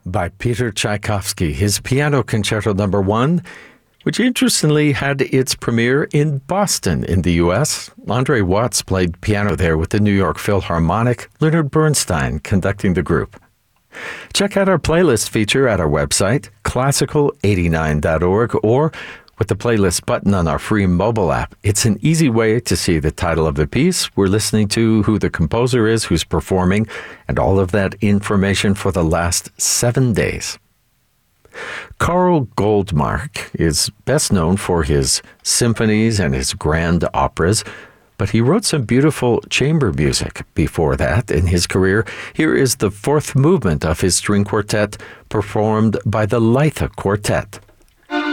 by Peter Tchaikovsky, his Piano Concerto No. 1, which interestingly had its premiere in Boston in the U.S. Andre Watts played piano there with the New York Philharmonic, Leonard Bernstein conducting the group. Check out our playlist feature at our website, classical89.org, or with the playlist button on our free mobile app. It's an easy way to see the title of the piece we're listening to, who the composer is, who's performing, and all of that information for the last 7 days. Karl Goldmark is best known for his symphonies and his grand operas, but he wrote some beautiful chamber music before that in his career. Here is the fourth movement of his string quartet, performed by the Leitha Quartet.